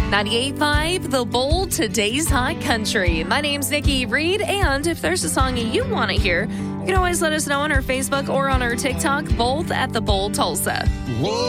98.5 The Bold, today's hot country. My name's Nikki Reed, and if there's a song you want to hear, you can always let us know on our Facebook or on our TikTok, both at The Bold Tulsa. Whoa.